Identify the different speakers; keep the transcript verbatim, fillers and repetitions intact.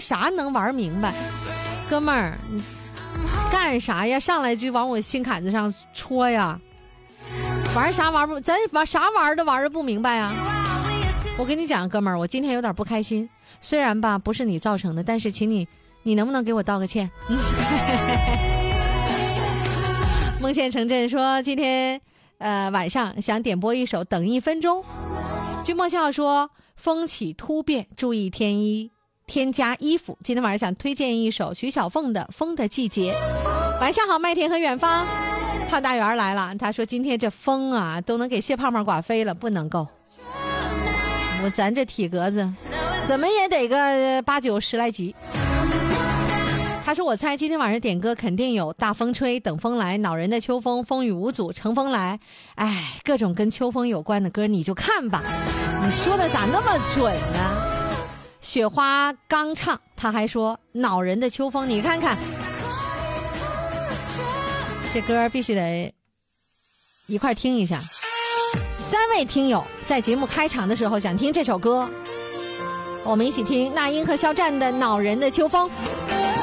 Speaker 1: 啥能玩明白？哥们儿，你干啥呀？上来就往我心坎子上戳呀！玩啥玩不？咱玩啥玩的玩的不明白啊！我跟你讲，哥们儿，我今天有点不开心。虽然吧不是你造成的，但是请你，你能不能给我道个歉？梦县城镇说，今天呃晚上想点播一首《等一分钟》。君莫笑说，风起突变，注意添衣添加衣服。今天晚上想推荐一首徐小凤的《风的季节》。晚上好，麦田和远方。胖大圆来了，他说今天这风啊都能给谢胖胖刮飞了，不能够。我咱这体格子怎么也得个八九十来级。他说我猜今天晚上点歌肯定有大风吹、等风来、恼人的秋风、风雨无阻、乘风来，哎，各种跟秋风有关的歌你就看吧。你说的咋那么准呢？雪花刚唱，他还说恼人的秋风，你看看这歌必须得一块听一下。三位听友在节目开场的时候想听这首歌，我们一起听那英和肖战的恼人的秋风。